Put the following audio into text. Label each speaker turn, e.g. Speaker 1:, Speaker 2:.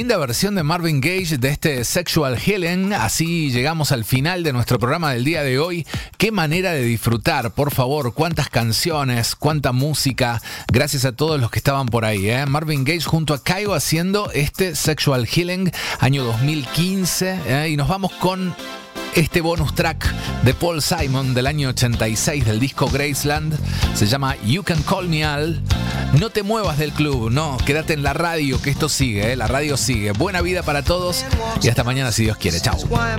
Speaker 1: Linda versión de Marvin Gaye de este Sexual Healing. Así llegamos al final de nuestro programa del día de hoy. Qué manera de disfrutar, por favor. Cuántas canciones, cuánta música. Gracias a todos los que estaban por ahí. Marvin Gaye junto a Kygo haciendo este Sexual Healing, año 2015. Y nos vamos con este bonus track de Paul Simon del año 86 del disco Graceland. Se llama You Can Call Me Al. No te muevas del club, no, quédate en la radio, que esto sigue, la radio sigue. Buena vida para todos y hasta mañana si Dios quiere. Chao.